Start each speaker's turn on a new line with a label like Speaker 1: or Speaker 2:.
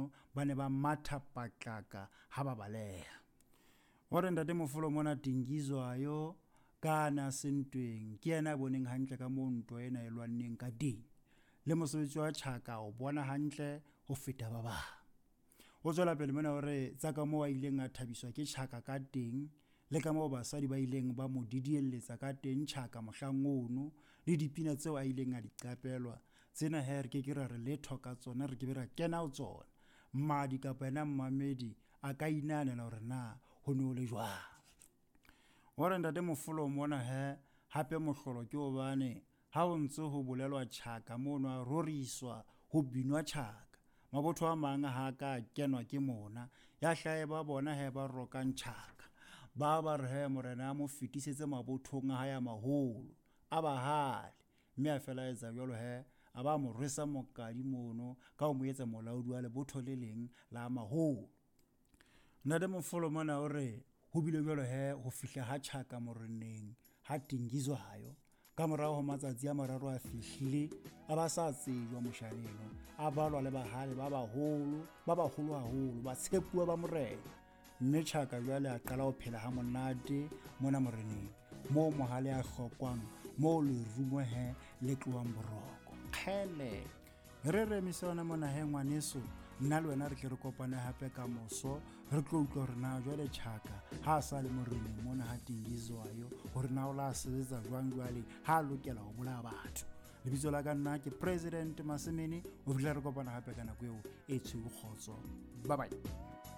Speaker 1: mono ba ne ba matha patlaka ha ba baleha. O re ntate Mofolo mona Tingizwayo kana sentweng ke yena a boneng hantle ka moo ntwa ena e lwanneng ka teng, le mosebetsi wa Chaka o bona hantle ho feta ba bang. O tswela pele mona hore tsa ka moo a ileng a thabiswa ke Chaka ka teng, le ka moo basadi ba ileng ba mo didielletsa ka teng Chaka mohlang ono, le dipina tseo a ileng a di qapelwa. Tsena he re ke ra re letho ka tsona, re ke be ra kena ho tsona. Mmadi kapa yena mmamedi a ka inanela hore na ho ne ho le jwang. O re ntate Mofolo mona he hape mohlolo ke hobane ha o ntse ho bolelwa Chaka mono a roriswa ho binwa Chaka, mabotho a mang ha ka kenwa ke mona ya hlae ba bona he ba rokang Chaka, ba re he morena a mo fetisetse mabothong a haya maholo a bahale, mme a fela etsa jwalo he a ba mo rwesa mokadi mono ka ho mo etsa molaodi wa lebotho le leng la maholo. Ntate Mofolo mona o re ho bile jwalo he ho fihla ha Chaka moreneng ha Tingizwayo ka morao ho matsatsi a mararo a fihlile a ba sa tsejwa moshaneno, a balwa le bahale ba baholo haholo ba tshepuwa ba morena, mme Chaka jwale a qala ho phela ha monate mona moreneng moo mohale a hlokwang, moo lerumo he le tlohang boroko kgele. Re remise ona mona he ngwaneso, nna le wena re tle re kopane hape ka moso, re tlo utlwa hore na jwale Chaka ha a sa le moreneng mona ha Tingizwayo hore na o la sebetsa jwang jwale ha a lokela ho bolaya batho. Lebitso la ka nna ke President Masimini, o fihla re kopana hape ka nako eo e tshweu kgotso. Bye bye.